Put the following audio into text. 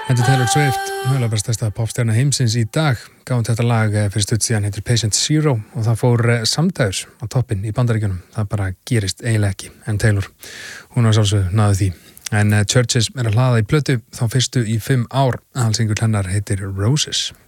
Þetta er Taylor Swift, mögulega bara stærsta popstjarna heimsins í dag. Gáum þetta lag fyrir stutt síðan, heitir Patient Zero og það fór samdægurs á toppinn í Bandaríkjunum. Það bara gerist eiginlega ekki, en Taylor, hún var sjálfsögðu náði því. En Churches er að hlaða í plötu þá fyrstu í 5 ár. Aðalsingull hennar heitir Roses.